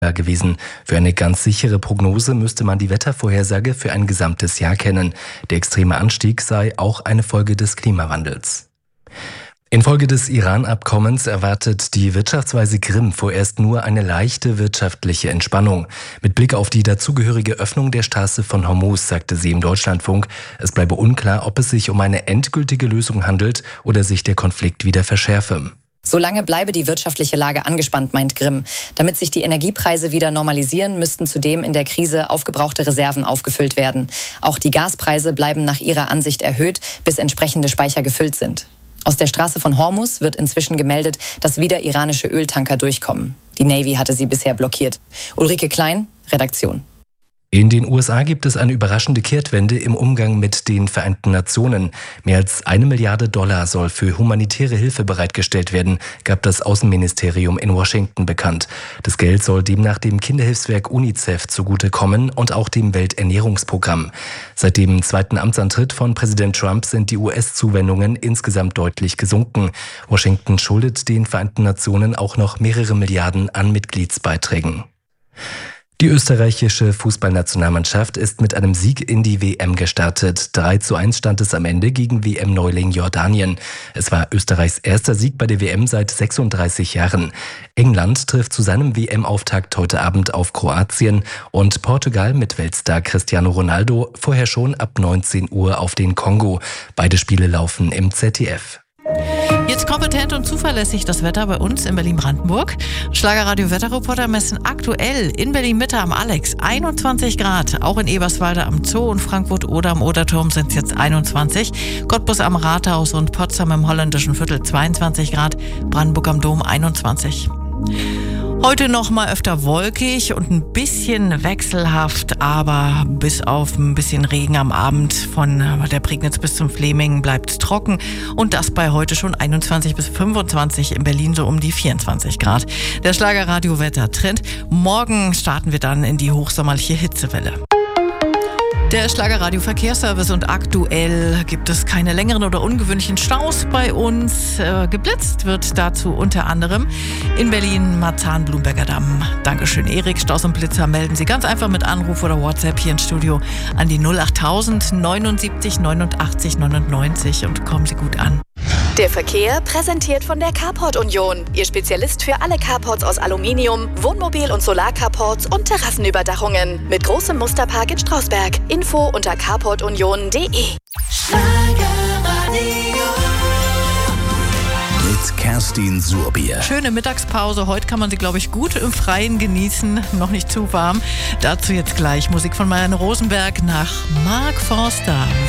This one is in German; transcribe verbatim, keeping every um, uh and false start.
gewesen. Für eine ganz sichere Prognose müsste man die Wettervorhersage für ein gesamtes Jahr kennen. Der extreme Anstieg sei auch eine Folge des Klimawandels. Infolge des Iran-Abkommens erwartet die Wirtschaftsweise Grimm vorerst nur eine leichte wirtschaftliche Entspannung. Mit Blick auf die dazugehörige Öffnung der Straße von Hormuz sagte sie im Deutschlandfunk, es bleibe unklar, ob es sich um eine endgültige Lösung handelt oder sich der Konflikt wieder verschärfe. Solange bleibe die wirtschaftliche Lage angespannt, meint Grimm. Damit sich die Energiepreise wieder normalisieren, müssten zudem in der Krise aufgebrauchte Reserven aufgefüllt werden. Auch die Gaspreise bleiben nach ihrer Ansicht erhöht, bis entsprechende Speicher gefüllt sind. Aus der Straße von Hormuz wird inzwischen gemeldet, dass wieder iranische Öltanker durchkommen. Die Navy hatte sie bisher blockiert. Ulrike Klein, Redaktion. In den U S A gibt es eine überraschende Kehrtwende im Umgang mit den Vereinten Nationen. Mehr als eine Milliarde Dollar soll für humanitäre Hilfe bereitgestellt werden, gab das Außenministerium in Washington bekannt. Das Geld soll demnach dem Kinderhilfswerk UNICEF zugutekommen und auch dem Welternährungsprogramm. Seit dem zweiten Amtsantritt von Präsident Trump sind die U S-Zuwendungen insgesamt deutlich gesunken. Washington schuldet den Vereinten Nationen auch noch mehrere Milliarden an Mitgliedsbeiträgen. Die österreichische Fußballnationalmannschaft ist mit einem Sieg in die W M gestartet. drei zu eins stand es am Ende gegen W M-Neuling Jordanien. Es war Österreichs erster Sieg bei der W M seit sechsunddreißig Jahren. England trifft zu seinem W M-Auftakt heute Abend auf Kroatien und Portugal mit Weltstar Cristiano Ronaldo vorher schon ab neunzehn Uhr auf den Kongo. Beide Spiele laufen im Z D F. Jetzt kompetent und zuverlässig das Wetter bei uns in Berlin-Brandenburg. Schlagerradio-Wetterreporter messen aktuell in Berlin-Mitte am Alex einundzwanzig Grad. Auch in Eberswalde am Zoo und Frankfurt oder am Oderturm sind es jetzt einundzwanzig. Cottbus am Rathaus und Potsdam im holländischen Viertel zweiundzwanzig Grad. Brandenburg am Dom einundzwanzig. Heute noch mal öfter wolkig und ein bisschen wechselhaft, aber bis auf ein bisschen Regen am Abend von der Prignitz bis zum Fleming bleibt es trocken und das bei heute schon einundzwanzig bis fünfundzwanzig, in Berlin so um die vierundzwanzig Grad. Der Schlagerradio-Wetter-Trend. Morgen starten wir dann in die hochsommerliche Hitzewelle. Der Schlagerradio-Verkehrsservice und aktuell gibt es keine längeren oder ungewöhnlichen Staus bei uns. Äh, geblitzt wird dazu unter anderem in Berlin Marzahn-Blumberger Damm. Dankeschön, Erik. Staus und Blitzer melden Sie ganz einfach mit Anruf oder WhatsApp hier ins Studio an die null achttausend neunundsiebzig neunundachtzig neunundneunzig und kommen Sie gut an. Der Verkehr präsentiert von der Carport Union. Ihr Spezialist für alle Carports aus Aluminium, Wohnmobil- und Solarcarports und Terrassenüberdachungen. Mit großem Musterpark in Strausberg. Info unter carport union punkt de. Mit Kerstin Surbier. Schöne Mittagspause. Heute kann man sie, glaube ich, gut im Freien genießen. Noch nicht zu warm. Dazu jetzt gleich Musik von Marianne Rosenberg nach Mark Forster.